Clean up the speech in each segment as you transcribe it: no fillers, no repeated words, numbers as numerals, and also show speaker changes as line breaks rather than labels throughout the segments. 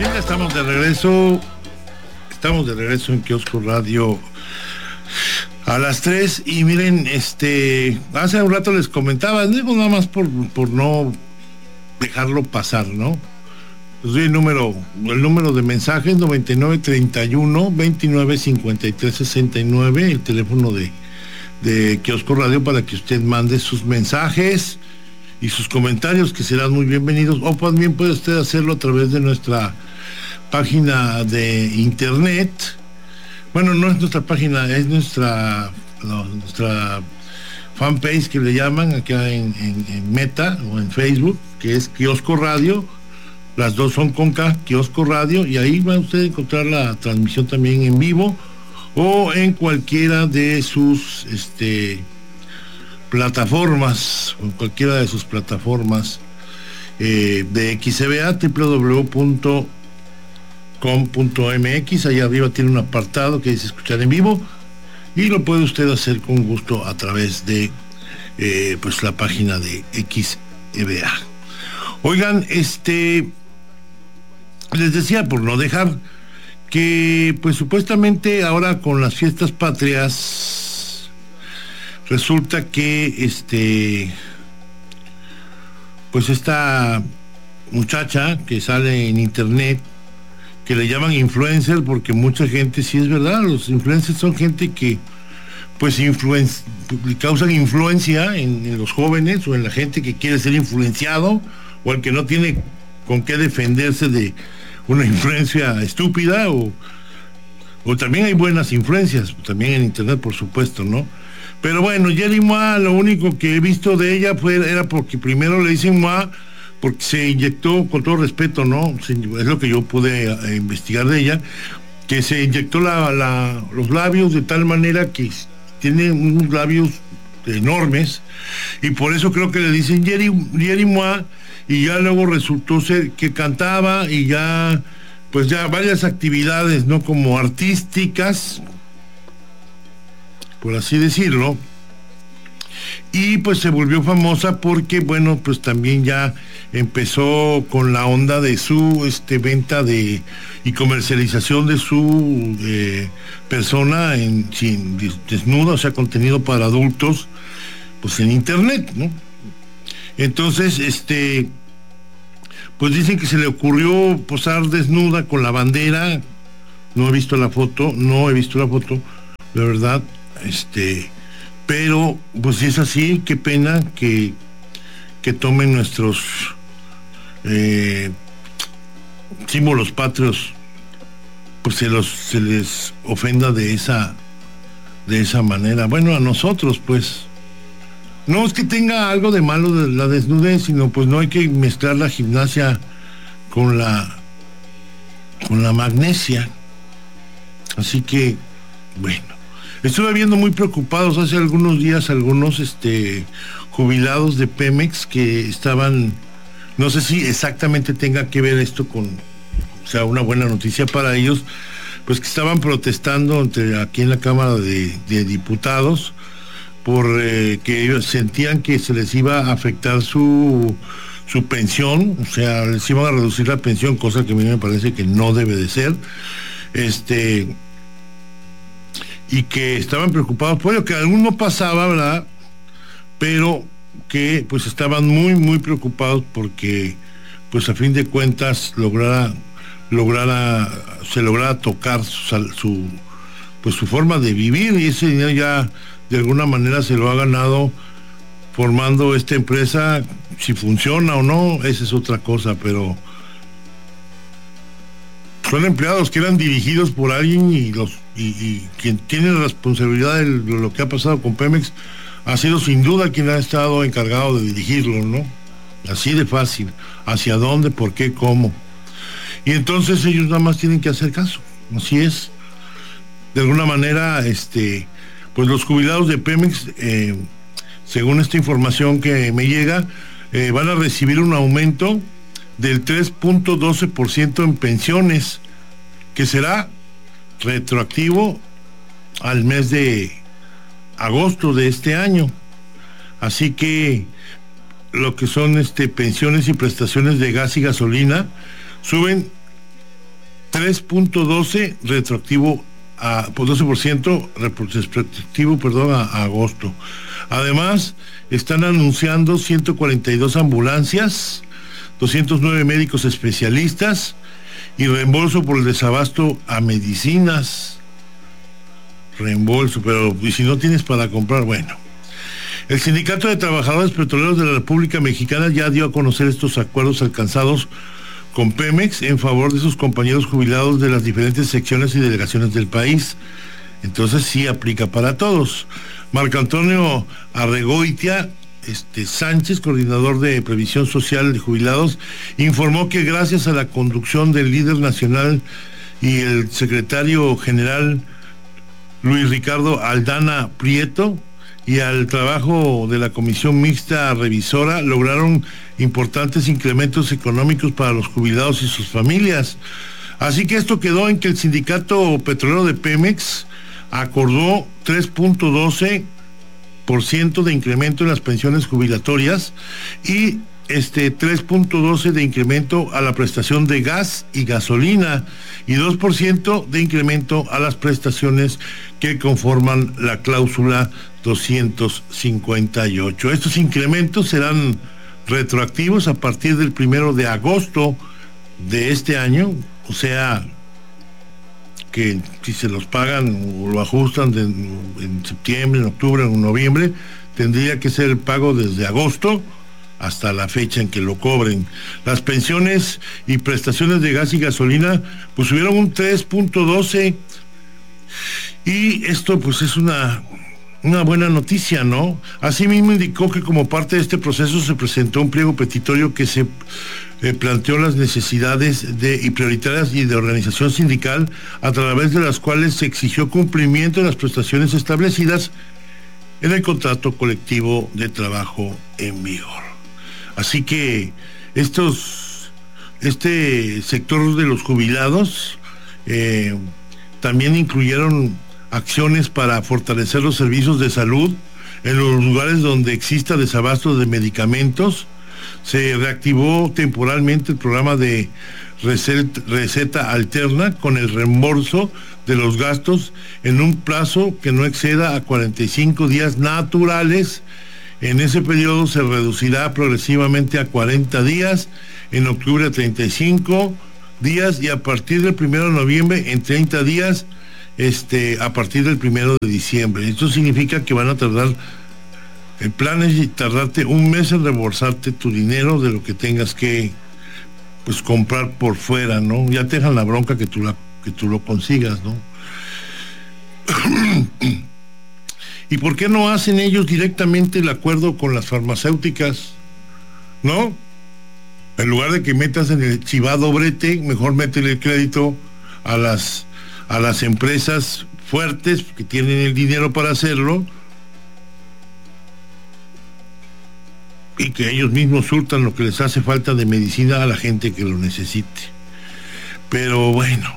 Bien, ya estamos de regreso. Estamos de regreso en Kiosco Radio a las 3. Y miren, hace un rato les comentaba, digo nada más por no dejarlo pasar, ¿no? Les doy el número de mensajes: 9931-295369, el teléfono de Kiosco Radio, para que usted mande sus mensajes y sus comentarios, que serán muy bienvenidos. O también puede usted hacerlo a través de nuestra página de internet. Bueno, no es nuestra página, es nuestra fanpage, que le llaman acá en Meta o en Facebook, que es Kiosco Radio. Las dos son con K, Kiosco Radio, y ahí va usted a encontrar la transmisión también en vivo o en cualquiera de sus plataformas, de XCBA, www.com.mx. Allá arriba tiene un apartado que dice escuchar en vivo, y lo puede usted hacer con gusto a través de la página de XCBA. Oigan, les decía, por no dejar, que pues supuestamente ahora con las fiestas patrias resulta que pues esta muchacha que sale en internet, que le llaman influencer, porque mucha gente, sí es verdad, los influencers son gente que pues causan influencia en los jóvenes, o en la gente que quiere ser influenciado, o el que no tiene con qué defenderse de una influencia estúpida, o también hay buenas influencias, también en internet, por supuesto, ¿no? Pero bueno, Yeri Mua, lo único que he visto de ella era porque primero le dicen Mua porque se inyectó, con todo respeto, ¿no? Es lo que yo pude investigar de ella, que se inyectó los labios de tal manera que tiene unos labios enormes, y por eso creo que le dicen Yeri Mua. Y ya luego resultó ser que cantaba, y ya varias actividades, ¿no?, como artísticas, por así decirlo, y pues se volvió famosa porque, bueno, pues también ya empezó con la onda de su venta y comercialización de su persona desnuda, o sea, contenido para adultos, pues en internet, ¿no? Entonces, pues dicen que se le ocurrió posar desnuda con la bandera. No he visto la foto, la verdad, pero pues si es así, qué pena que tomen nuestros símbolos patrios, pues se les ofenda de esa manera. Bueno, a nosotros, pues, no es que tenga algo de malo de la desnudez, sino pues no hay que mezclar la gimnasia con la magnesia. Así que, bueno, estuve viendo muy preocupados hace algunos días algunos jubilados de Pemex que estaban, no sé si exactamente tenga que ver esto con, o sea, una buena noticia para ellos, pues que estaban protestando aquí en la Cámara de Diputados, por que ellos sentían que se les iba a afectar su pensión, o sea, les iban a reducir la pensión, cosa que a mí me parece que no debe de ser, y que estaban preocupados por ello, que algún no pasaba, ¿verdad?, pero que pues estaban muy, muy preocupados porque pues a fin de cuentas se lograra tocar su forma de vivir, y ese dinero ya de alguna manera se lo ha ganado formando esta empresa. Si funciona o no, esa es otra cosa, pero son empleados que eran dirigidos por alguien, y quien tiene la responsabilidad de lo que ha pasado con Pemex ha sido sin duda quien ha estado encargado de dirigirlo, ¿no? Así de fácil. ¿Hacia dónde? ¿Por qué? ¿Cómo? Y entonces ellos nada más tienen que hacer caso. Así es. De alguna manera, pues los jubilados de Pemex, según esta información que me llega, van a recibir un aumento del 3.12% en pensiones, que será retroactivo al mes de agosto de este año. Así que lo que son pensiones y prestaciones de gas y gasolina suben 3.12 retroactivo por 12% retroactivo, a agosto. Además, están anunciando 142 ambulancias, 209 médicos especialistas y reembolso por el desabasto a medicinas. Reembolso, pero ¿y si no tienes para comprar? Bueno. El Sindicato de Trabajadores Petroleros de la República Mexicana ya dio a conocer estos acuerdos alcanzados con Pemex en favor de sus compañeros jubilados de las diferentes secciones y delegaciones del país. Entonces sí aplica para todos. Marco Antonio Arregoitia Sánchez, coordinador de Previsión Social de Jubilados, informó que gracias a la conducción del líder nacional y el secretario general Luis Ricardo Aldana Prieto y al trabajo de la Comisión Mixta Revisora, lograron importantes incrementos económicos para los jubilados y sus familias. Así que esto quedó en que el Sindicato Petrolero de Pemex acordó 3.12% de incremento en las pensiones jubilatorias y 3.12 de incremento a la prestación de gas y gasolina y 2% de incremento a las prestaciones que conforman la cláusula 258. Estos incrementos serán retroactivos a partir del 1 de agosto de este año, o sea que si se los pagan o lo ajustan en septiembre, en octubre o en noviembre, tendría que ser el pago desde agosto hasta la fecha en que lo cobren. Las pensiones y prestaciones de gas y gasolina pues subieron un 3.12 y esto pues es una buena noticia, ¿no? Asimismo indicó que como parte de este proceso se presentó un pliego petitorio que se planteó las necesidades y prioritarias y de organización sindical, a través de las cuales se exigió cumplimiento de las prestaciones establecidas en el contrato colectivo de trabajo en vigor. Así que este sector de los jubilados también incluyeron acciones para fortalecer los servicios de salud en los lugares donde exista desabasto de medicamentos. Se reactivó temporalmente el programa de receta alterna con el reembolso de los gastos en un plazo que no exceda a 45 días naturales. En ese periodo se reducirá progresivamente a 40 días, en octubre a 35 días y a partir del 1 de noviembre en 30 días, a partir del 1 de diciembre. Esto significa que van a tardar, el plan es tardarte un mes en reembolsarte tu dinero de lo que tengas que pues comprar por fuera, ¿no? Ya te dejan la bronca que tú lo consigas, ¿no? ¿Y por qué no hacen ellos directamente el acuerdo con las farmacéuticas? ¿No? En lugar de que metas en el chivado brete, mejor métele el crédito a las empresas fuertes que tienen el dinero para hacerlo y que ellos mismos surtan lo que les hace falta de medicina a la gente que lo necesite. Pero bueno,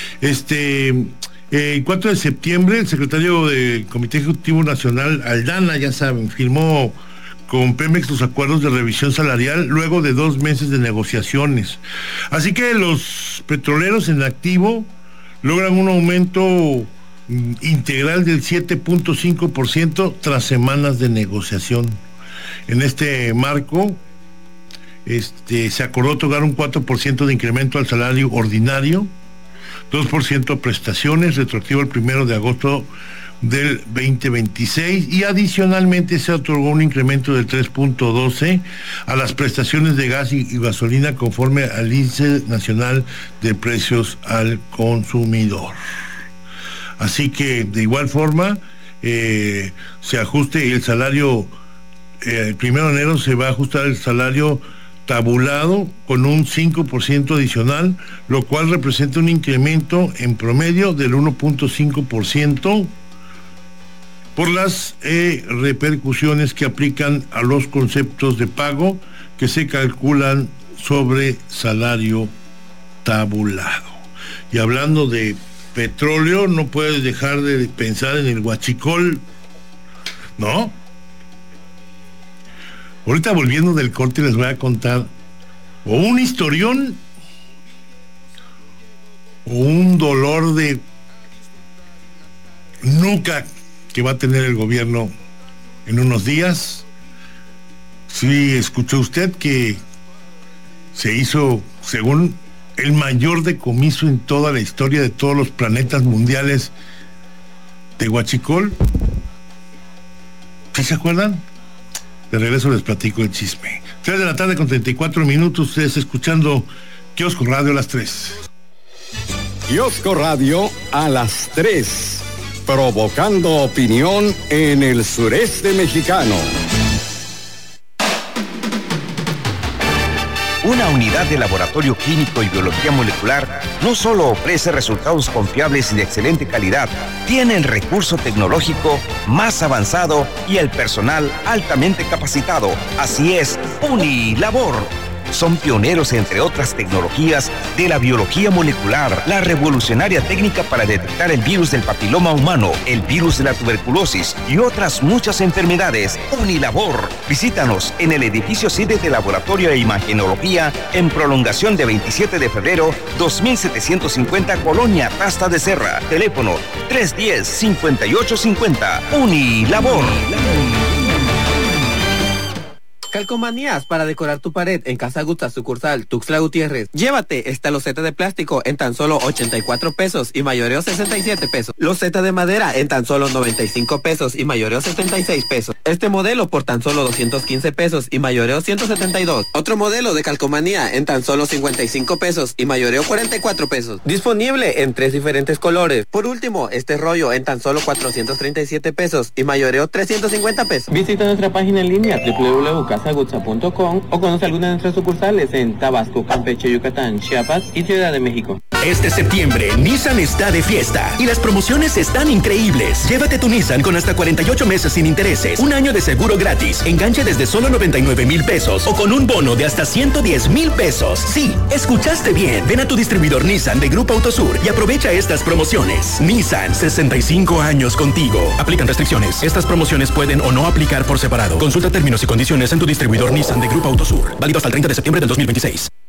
el 4 de septiembre, el secretario del Comité Ejecutivo Nacional, Aldana, ya saben, firmó con Pemex los acuerdos de revisión salarial luego de 2 meses de negociaciones. Así que los petroleros en activo logran un aumento integral del 7.5% tras semanas de negociación. En este marco, se acordó otorgar un 4% de incremento al salario ordinario, 2% prestaciones, retroactivo el 1 de agosto del 2026, y adicionalmente se otorgó un incremento del 3.12 a las prestaciones de gas y gasolina conforme al Índice Nacional de Precios al Consumidor. Así que de igual forma se ajuste el salario, el 1 de enero se va a ajustar el salario tabulado con un 5% adicional, lo cual representa un incremento en promedio del 1.5% por las repercusiones que aplican a los conceptos de pago que se calculan sobre salario tabulado. Y hablando de petróleo, no puedes dejar de pensar en el huachicol, ¿no? Ahorita volviendo del corte les voy a contar o un historión o un dolor de nuca que va a tener el gobierno en unos días. Sí, escuchó usted que se hizo, según el mayor decomiso en toda la historia de todos los planetas mundiales de huachicol. ¿Sí se acuerdan? De regreso les platico el chisme. 3 de la tarde con 34 minutos, ustedes escuchando Kiosco Radio a las 3.
Kiosco Radio a las 3, provocando opinión en el sureste mexicano.
Una unidad de laboratorio clínico y biología molecular no solo ofrece resultados confiables y de excelente calidad, tiene el recurso tecnológico más avanzado y el personal altamente capacitado. Así es, Unilabor. Son pioneros, entre otras tecnologías, de la biología molecular, la revolucionaria técnica para detectar el virus del papiloma humano, el virus de la tuberculosis y otras muchas enfermedades. Unilabor. Visítanos en el edificio sede de Laboratorio de Imagenología en prolongación de 27 de febrero, 2750, Colonia Tasta de Serra. Teléfono 310-5850. Unilabor.
Calcomanías para decorar tu pared en Casa Gusta, sucursal Tuxtla Gutiérrez. Llévate esta loseta de plástico en tan solo 84 pesos y mayoreo 67 pesos. Loseta de madera en tan solo 95 pesos y mayoreo 76 pesos. Este modelo por tan solo 215 pesos y mayoreo 172. Otro modelo de calcomanía en tan solo 55 pesos y mayoreo 44 pesos. Disponible en 3 diferentes colores. Por último, este rollo en tan solo 437 pesos y mayoreo 350 pesos.
Visita nuestra página en línea www.casagutsa.com o conoce alguna de nuestras sucursales en Tabasco, Campeche, Yucatán, Chiapas y Ciudad de México.
Este septiembre, Nissan está de fiesta y las promociones están increíbles. Llévate tu Nissan con hasta 48 meses sin intereses, un año de seguro gratis, enganche desde solo 99,000 pesos o con un bono de hasta 110,000 pesos. Sí, escuchaste bien. Ven a tu distribuidor Nissan de Grupo Autosur y aprovecha estas promociones. Nissan, 65 años contigo. Aplican restricciones. Estas promociones pueden o no aplicar por separado. Consulta términos y condiciones en tu distribuidor Nissan de Grupo Autosur. Válido hasta el 30 de septiembre del 2026.